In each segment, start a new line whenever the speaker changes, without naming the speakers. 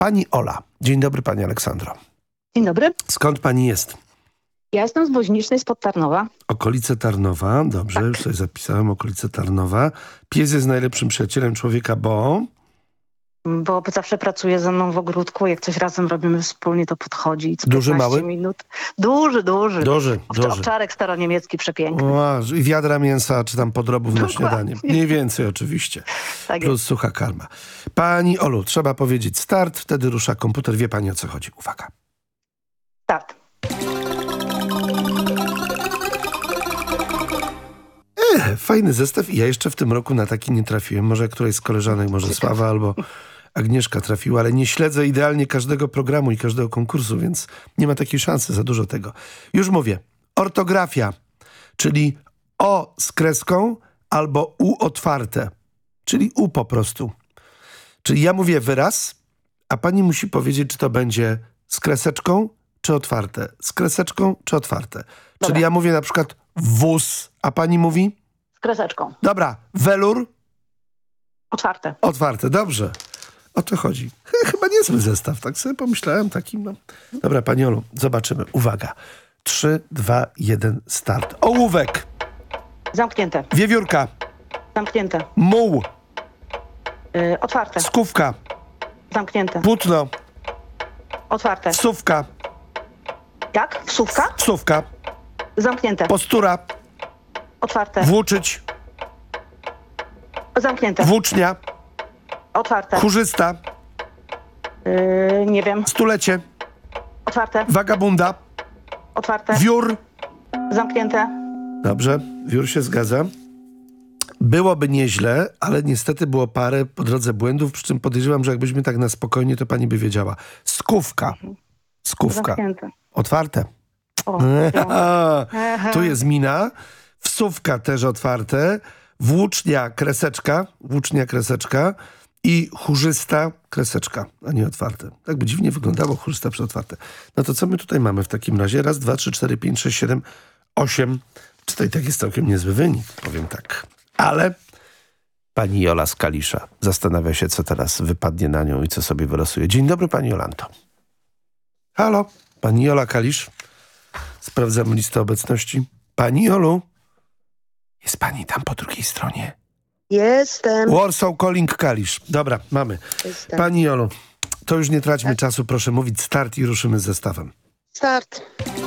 Pani Ola. Dzień dobry, pani Aleksandro.
Dzień dobry.
Skąd pani jest?
Ja jestem z Woźnicznej, spod Tarnowa.
Okolice Tarnowa. Dobrze,
Tak.
już sobie zapisałem okolice Tarnowa. Pies jest najlepszym przyjacielem człowieka, bo...
Bo zawsze pracuje ze mną w ogródku. Jak coś razem robimy wspólnie, to podchodzi. Co
Duży,
15
mały?
minut. Duży.
Duży.
Owczarek staroniemiecki, przepiękny.
I wiadra mięsa, czy tam podrobów na śniadanie. Mniej więcej oczywiście.
Tak
Plus sucha karma. Pani Olu, trzeba powiedzieć start, wtedy rusza komputer. Wie pani, o co chodzi. Uwaga.
Start.
Fajny zestaw i ja jeszcze w tym roku na taki nie trafiłem. Może któraś z koleżanek, może Sława albo Agnieszka trafiła, ale nie śledzę idealnie każdego programu i każdego konkursu, więc nie ma takiej szansy, za dużo tego. Już mówię. Ortografia, czyli O z kreską albo U otwarte, czyli U po prostu. Czyli ja mówię wyraz, a pani musi powiedzieć, czy to będzie z kreseczką, czy otwarte. Z kreseczką, czy otwarte.
Dobra.
Czyli ja mówię na przykład wóz, a pani mówi?
Z kreseczką.
Dobra, welur?
Otwarte.
Otwarte, dobrze. O to chodzi. Chyba niezły zestaw, tak sobie pomyślałem takim. No. Dobra, pani Olu, zobaczymy. Uwaga. 3, 2, 1, start. Ołówek.
Zamknięte.
Wiewiórka.
Zamknięte.
Muł.
Otwarte.
Skówka.
Zamknięte.
Płótno.
Otwarte.
Wsówka.
Jak? Wsówka?
Wsówka.
Zamknięte.
Postura.
Otwarte.
Włóczyć.
Zamknięte.
Włócznia.
Otwarte.
Chórzysta.
Nie wiem.
Stulecie.
Otwarte.
Wagabunda.
Otwarte.
Wiór.
Zamknięte.
Dobrze, wiór się zgadza. Byłoby nieźle, ale niestety było parę po drodze błędów, przy czym podejrzewam, że jakbyśmy tak na spokojnie, to pani by wiedziała. Skówka. Skówka.
Zamknięte.
Otwarte.
O,
Tu jest mina. Wsówka też otwarte. Włócznia, kreseczka. Włócznia, kreseczka. I chórzysta, kreseczka, a nie otwarte. Tak by dziwnie wyglądało, chórzysta przy otwarte. No to co my tutaj mamy w takim razie? 1, 2, 3, 4, 5, 6, 7, 8. Tutaj tak jest całkiem niezły wynik, powiem tak. Ale pani Jola z Kalisza zastanawia się, co teraz wypadnie na nią i co sobie wylosuje. Dzień dobry, pani Jolanto. Halo, pani Jola Kalisz. Sprawdzam listę obecności. Pani Jolu, jest pani tam po drugiej stronie?
Jestem.
Warsaw Calling Kalisz. Dobra, mamy.
Jestem.
Pani Jolu, to już nie traćmy czasu, proszę mówić start i ruszymy z zestawem.
Start.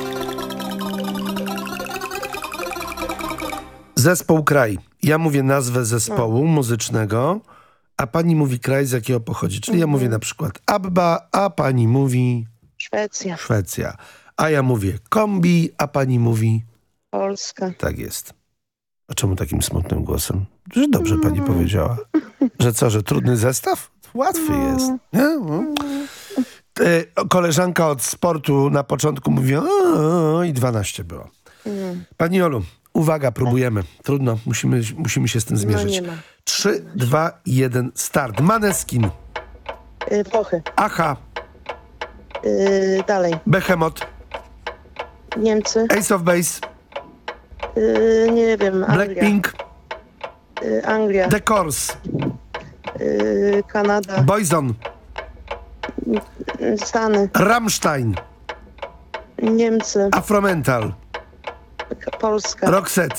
Zespół kraj. Ja mówię nazwę zespołu muzycznego, a pani mówi kraj, z jakiego pochodzi. Czyli ja mówię na przykład ABBA, a pani mówi
Szwecja.
Szwecja. A ja mówię kombi, a pani mówi...
Polska.
Tak jest. A czemu takim smutnym głosem? Że dobrze pani powiedziała. Że co, że trudny zestaw? Łatwy jest. Nie? No. Koleżanka od sportu na początku mówiła i 12 było. Pani Jolu, uwaga, próbujemy. Trudno, musimy się z tym zmierzyć.
nie ma.
3, 2, 1, start. Maneskin.
Włochy.
Aha.
Dalej.
Behemoth.
Niemcy.
Ace of Base.
Nie wiem. Anglia.
Blackpink.
Anglia.
The Course.
Kanada.
Boyzone.
Stany.
Rammstein.
Niemcy.
Afromental.
Polska.
Roxette.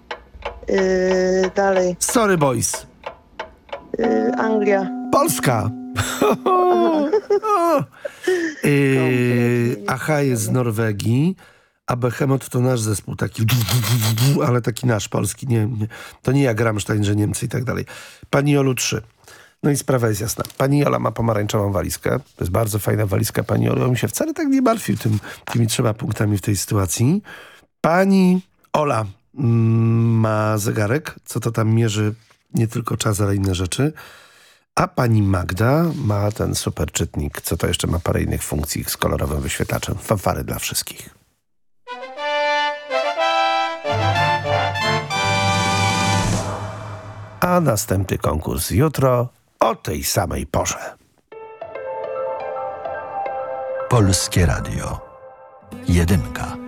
Dalej.
Sorry Boys.
Anglia.
Polska. Aha jest z Norwegii, a Behemoth to nasz zespół, taki ale taki nasz, polski. Nie, to nie jak Rammstein, że Niemcy i tak dalej. Pani Jolu 3. No i sprawa jest jasna. Pani Jola ma pomarańczową walizkę. To jest bardzo fajna walizka pani Jolu. On mi się wcale tak nie martwił tymi 3 punktami w tej sytuacji. Pani Ola ma zegarek, co to tam mierzy nie tylko czas, ale inne rzeczy. A pani Magda ma ten super czytnik, co to jeszcze ma parę innych funkcji z kolorowym wyświetlaczem. Fanfary dla wszystkich. A następny konkurs jutro o tej samej porze.
Polskie Radio. 1.